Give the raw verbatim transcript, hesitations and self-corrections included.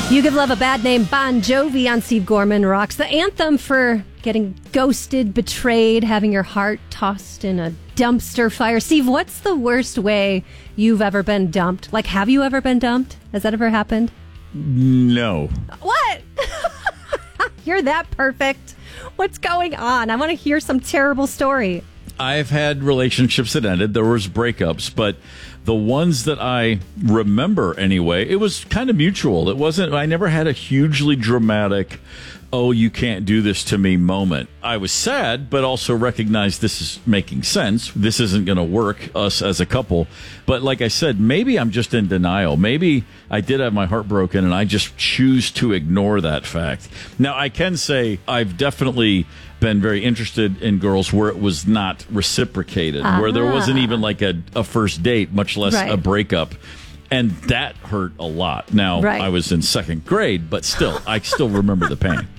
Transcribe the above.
You Give Love a Bad Name, Bon Jovi on Steve Gorman Rocks. The anthem for getting ghosted, betrayed, having your heart tossed in a dumpster fire. Steve, what's the worst way you've ever been dumped? Like, have you ever been dumped? Has that ever happened? No. What? You're that perfect. What's going on? I want to hear some terrible story. I've had relationships that ended. There was breakups, but the ones that I remember anyway, it was kind of mutual. It wasn't, I never had a hugely dramatic, oh, you can't do this to me moment. I was sad, but also recognized this is making sense. This isn't going to work, us as a couple. But like I said, maybe I'm just in denial. Maybe I did have my heart broken and I just choose to ignore that fact. Now, I can say I've definitely been very interested in girls where it was not reciprocated, uh-huh. where there wasn't even like a, a first date, much less right. a breakup. And that hurt a lot. Now, right. I was in second grade, but still, I still remember the pain.